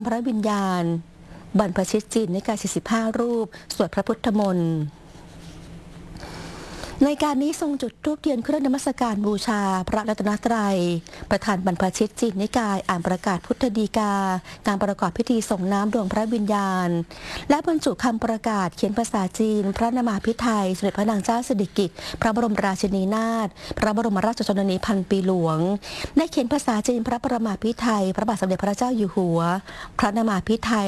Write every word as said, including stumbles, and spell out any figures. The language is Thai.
พระวิญญาณบรรพชิตจีนในการสี่สิบห้ารูปสวดพระพุทธมนต์ในการนี้ทรงจุดธูปเทียนเครื่องนมัสการบูชาพระรัตนตรัยประธานบรรพชิตจีนนิกายอ่านประกาศพุทธดีกาการประกอบพิธีส่งน้ำดวงพระวิญญาณและบรรจุคำประกาศเขียนภาษาจีนพระนามาภิไธยสมเด็จพระนางเจ้าสิริกิติ์พระบรมราชินีนาถพระบรมราชชนนีพันปีหลวงได้เขียนภาษาจีนพระประมาภิไธยพระบาทสมเด็จพระเจ้าอยู่หัวพระนามาภิไธย